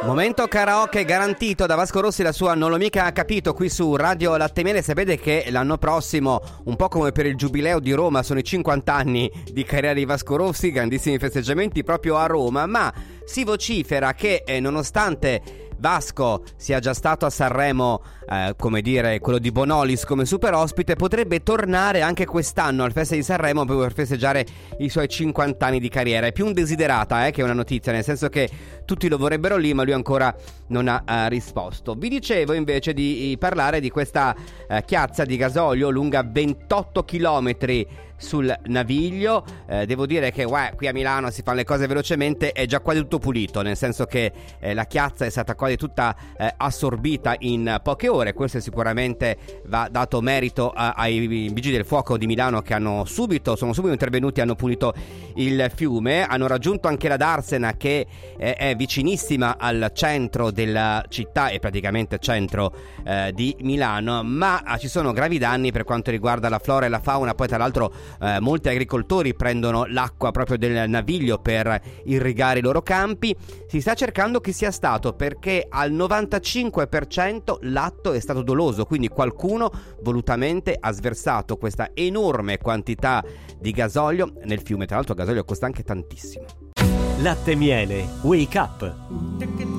Momento karaoke garantito da Vasco Rossi, la sua Non l'ho mica capito, qui su Radio Latte Miele. Sapete che l'anno prossimo, un po' come per il Giubileo di Roma, sono i 50 anni di carriera di Vasco Rossi, grandissimi festeggiamenti proprio a Roma, ma si vocifera che nonostante Vasco sia già stato a Sanremo, come dire, quello di Bonolis come super ospite, potrebbe tornare anche quest'anno al Festival di Sanremo per festeggiare i suoi 50 anni di carriera. È più un desiderata che una notizia, nel senso che tutti lo vorrebbero lì, ma lui ancora non ha risposto. Vi dicevo invece di parlare di questa chiazza di gasolio lunga 28 chilometri sul Naviglio. Devo dire che qui a Milano si fanno le cose velocemente, è già quasi tutto pulito, nel senso che la chiazza è stata quasi tutta assorbita in poche ore. Questo sicuramente va dato merito ai vigili del fuoco di Milano, che sono subito intervenuti, hanno pulito il fiume, hanno raggiunto anche la Darsena, che è vicinissima al centro della città e praticamente centro di Milano, ma ci sono gravi danni per quanto riguarda la flora e la fauna. Poi tra l'altro molti agricoltori prendono l'acqua proprio del Naviglio per irrigare i loro campi. Si sta cercando chi sia stato, perché al 95% l'atto è stato doloso, quindi qualcuno volutamente ha sversato questa enorme quantità di gasolio nel fiume. Tra l'altro il gasolio costa anche tantissimo. Latte Miele, Wake Up.